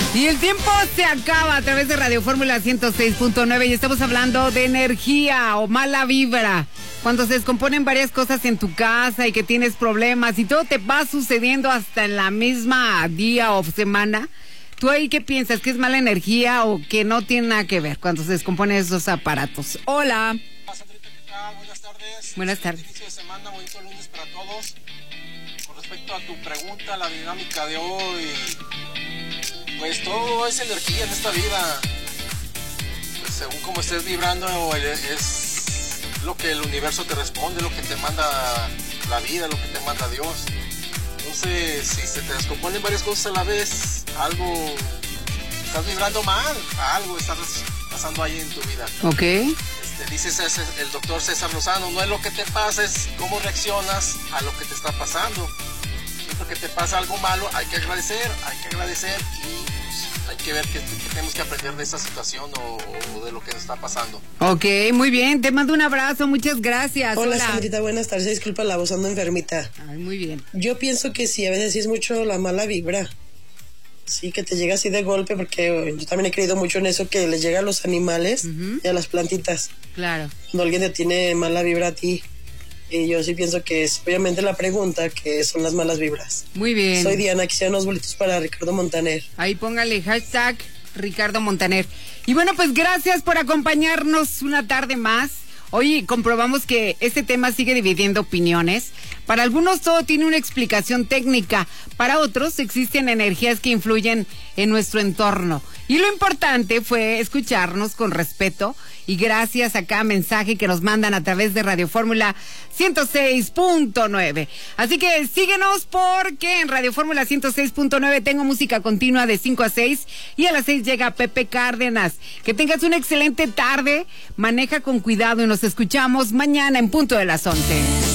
Y el tiempo se acaba a través de Radio Fórmula 106.9 y estamos hablando de energía o mala vibra. Cuando se descomponen varias cosas en tu casa y que tienes problemas y todo te va sucediendo hasta en la misma día o semana, ¿tú ahí qué piensas? ¿Que es mala energía o que no tiene nada que ver cuando se descomponen esos aparatos? Hola. Sandrita, ¿qué tal? Buenas tardes. Buenas tardes. Inicio de semana, bonito lunes para todos. Con respecto a tu pregunta, la dinámica de hoy, pues todo es energía en esta vida. Pues según como estés vibrando, es lo que el universo te responde, lo que te manda la vida, lo que te manda Dios. Entonces, si se te descomponen varias cosas a la vez, algo, estás vibrando mal, algo estás pasando ahí en tu vida. Ok. Dice el doctor César Lozano, no es lo que te pasa, es cómo reaccionas a lo que te está pasando. Siempre que te pasa algo malo, hay que agradecer y pues, hay que ver qué tenemos que aprender de esta situación o de lo que nos está pasando. Ok, muy bien, te mando un abrazo, muchas gracias. Hola, Sandrita, buenas tardes, disculpa la voz, ando enfermita. Ay, muy bien. Yo pienso que sí, a veces sí es mucho la mala vibra. Sí, que te llega así de golpe, porque yo también he creído mucho en eso, que les llega a los animales y a las plantitas. Claro. Cuando alguien te tiene mala vibra a ti. Y yo sí pienso que es obviamente la pregunta, que son las malas vibras. Muy bien. Soy Diana, quisiera unos boletos para Ricardo Montaner. Ahí póngale hashtag Ricardo Montaner. Y bueno, pues gracias por acompañarnos una tarde más. Hoy comprobamos que este tema sigue dividiendo opiniones. Para algunos todo tiene una explicación técnica, para otros existen energías que influyen en nuestro entorno. Y lo importante fue escucharnos con respeto y gracias a cada mensaje que nos mandan a través de Radio Fórmula 106.9. Así que síguenos porque en Radio Fórmula 106.9 tengo música continua de 5 a 6 y a las 6 llega Pepe Cárdenas. Que tengas una excelente tarde, maneja con cuidado y nos escuchamos mañana en punto de las 11.